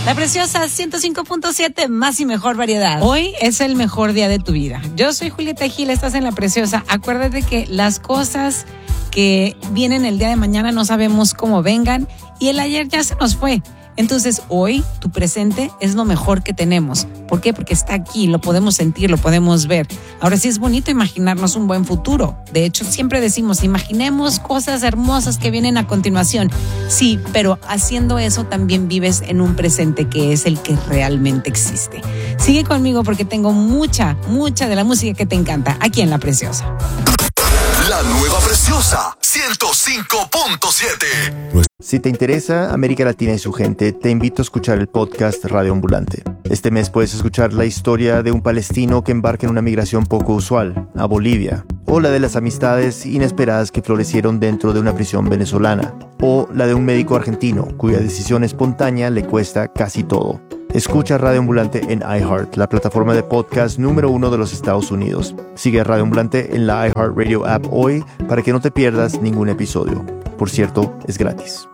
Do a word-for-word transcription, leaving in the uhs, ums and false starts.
La Preciosa ciento cinco punto siete, más y mejor variedad. Hoy es el mejor día de tu vida. Yo soy Julieta Gil, estás en La Preciosa. Acuérdate que las cosas que vienen el día de mañana no sabemos cómo vengan y el ayer ya se nos fue. Entonces hoy tu presente es lo mejor que tenemos. ¿Por qué? Porque está aquí, lo podemos sentir, lo podemos ver. Ahora sí es bonito imaginarnos un buen futuro. De hecho, siempre decimos, imaginemos cosas hermosas que vienen a continuación. Sí, pero haciendo eso también vives en un presente que es el que realmente existe. Sigue conmigo porque tengo mucha, mucha de la música que te encanta aquí en La Preciosa. La nueva Preciosa ciento cinco punto siete. Si te interesa América Latina y su gente, te invito a escuchar el podcast Radio Ambulante. Este mes puedes escuchar la historia de un palestino que embarca en una migración poco usual, a Bolivia, o la de las amistades inesperadas que florecieron dentro de una prisión venezolana, o la de un médico argentino cuya decisión espontánea le cuesta casi todo. Escucha Radio Ambulante en iHeart, la plataforma de podcast número uno de los Estados Unidos. Sigue a Radio Ambulante en la iHeartRadio app hoy para que no te pierdas ningún episodio. Por cierto, es gratis.